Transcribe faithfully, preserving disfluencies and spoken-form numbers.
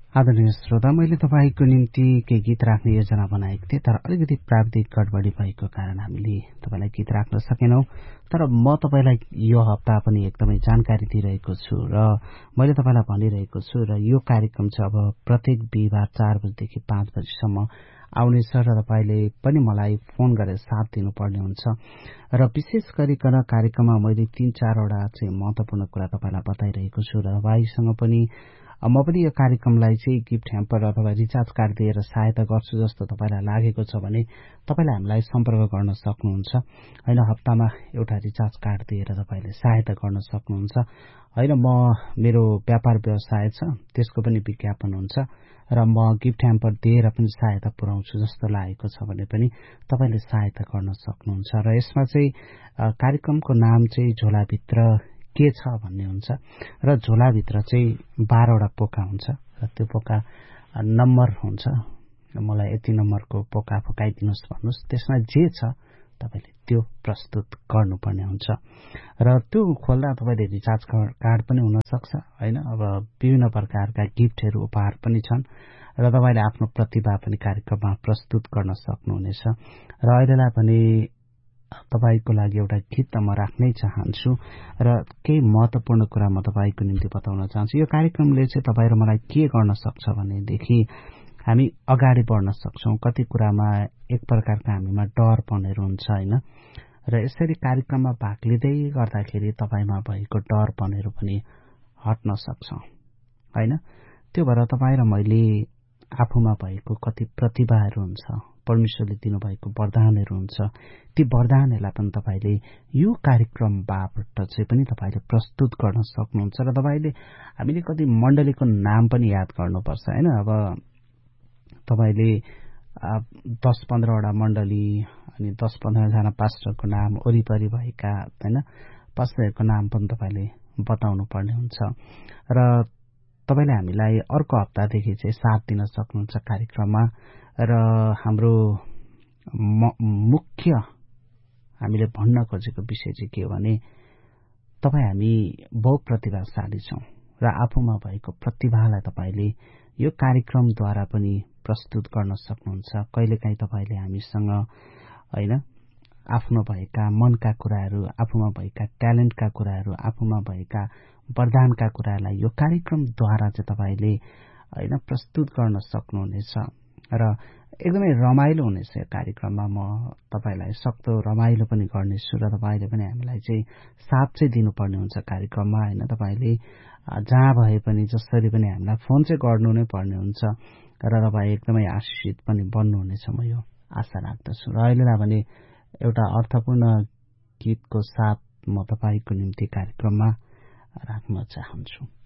आदरणीय श्रोता, मैले तपाईको निम्ति केही गीत राख्ने योजना बनाएको थिएँ, तर अलिकति प्राविधिक गडबडी भएको कारण हामीले तपाईलाई गीत राख्न सकेनौं। तर म तपाईलाई यो हप्ता पनि एकदमै जानकारी दिइरहेको छु र मैले तपाईलाई भनिरहेको छु र यो कार्यक्रम चाहिँ अब प्रत्येक बिहीबार चार बजेदेखि पाँच बजेसम्म आउनेछ र तपाईले पनि मलाई फोन गरेर साथ दिनुपर्ने हुन्छ। र विशेष गरिकन कार्यक्रममा मैले तीन चारवटा चाहिँ महत्वपूर्ण कुरा तपाईलाई बताइरहेको छु र तपाईसँग पनि म पनि यो कार्यक्रमलाई चाहिँ गिफ्ट ह्याम्पर अथवा रिचार्ज कार्ड दिएर सहायता गर्छु जस्तो तपाईलाई लागेको छ भने तपाईले हामीलाई सम्पर्क गर्न सक्नुहुन्छ। हैन, हप्तामा एउटा रिचार्ज कार्ड दिएर तपाईले सहायता गर्न सक्नुहुन्छ। हैन, म मेरो व्यापार व्यवसाय छ, त्यसको पनि विज्ञापन हुन्छ र म गिफ्ट ह्याम्पर दिएर पनि सहायता पुर्याउँछु जस्तो लागेको छ भने पनि तपाईले सहायता गर्न सक्नुहुन्छ। र यसमा चाहिँ कार्यक्रमको नाम चाहिँ झोलाभित्र के छ भन्ने हुन्छ र झोलाभित्र चाहिँ बाह्रवटा पोका हुन्छ र त्यो पोका नम्बर हुन्छ। मलाई यति नम्बरको पोका फकाइदिनुहोस् भन्नुहोस्, त्यसमा जे छ तपाईले त्यो प्रस्तुत गर्नुपर्ने हुन्छ र त्यो खोल्दा तपाईले रिचार्ज कार्ड पनि हुन सक्छ। हैन, अब विभिन्न प्रकारका गिफ्टहरू उपहार पनि छन् र तपाईले आफ्नो प्रतिभा पनि कार्यक्रममा प्रस्तुत गर्न सक्नुहुनेछ। र अहिलेलाई भने तपाईको लागि एउटा गीत त म राख्नै चाहन्छु र केही महत्वपूर्ण कुरा म तपाईको निम्ति बताउन चाहन्छु। यो कार्यक्रमले चाहिँ तपाईँ र मलाई के गर्न सक्छ भनेदेखि हामी अगाडि बढ्न सक्छौं। कति कुरामा एक प्रकारका हामीमा डरपनहरू हुन्छ, हैन, र यसरी कार्यक्रममा भाग लिँदै गर्दाखेरि तपाईमा भएको डरपनहरू पनि हट्न सक्छ। हैन, त्यो भएर तपाईँ र मैले आफूमा भएको कति प्रतिभाहरू हुन्छ, परमेश्वरले दिनुभएको वरदानहरू हुन्छ, ती वरदानहरूलाई पनि तपाईले यो कार्यक्रमबाट चाहिँ पनि तपाईले प्रस्तुत गर्न सक्नुहुन्छ। र तपाईले हामीले कति मण्डलीको नाम पनि याद गर्नुपर्छ। हैन, अब तपाईले दस पन्ध्रवटा मण्डली अनि दस पन्ध्रजना पास्टरको नाम वरिपरि भएका हैन पास्टरहरूको नाम पनि तपाईले बताउनु पर्ने हुन्छ र तपाईले हामीलाई अर्को हप्तादेखि चाहिँ साथ दिन सक्नुहुन्छ कार्यक्रममा। र हाम्रो मुख्य हामीले भन्न खोजेको विषय चाहिँ के हो भने तपाई हामी बहुप्रतिभाशाली छौं र आफूमा भएको प्रतिभालाई तपाईले यो कार्यक्रमद्वारा पनि प्रस्तुत गर्न सक्नुहुन्छ। कहिलेकाहीँ तपाईले हामीसँग हैन आफ्नो भएका मनका कुराहरू, आफूमा भएका ट्यालेन्टका कुराहरू, आफूमा भएका वरदानका कुरालाई यो कार्यक्रमद्वारा चाहिँ तपाईले हैन प्रस्तुत गर्न सक्नुहुनेछ र एकदमै रमाइलो हुनेछ। यो कार्यक्रममा म तपाईलाई सक्दो रमाइलो पनि गर्नेछु र तपाईले पनि हामीलाई चाहिँ साथ चाहिँ दिनुपर्ने हुन्छ कार्यक्रममा। हैन, तपाईले जहाँ भए पनि जसरी पनि हामीलाई फोन चाहिँ गर्नु नै पर्ने हुन्छ र तपाईँ एकदमै आशिषित पनि बन्नुहुनेछ, म यो आशा राख्दछु। र अहिलेलाई भने एउटा अर्थपूर्ण गीतको साथ म तपाईको निम्ति कार्यक्रममा राख्न चाहन्छु।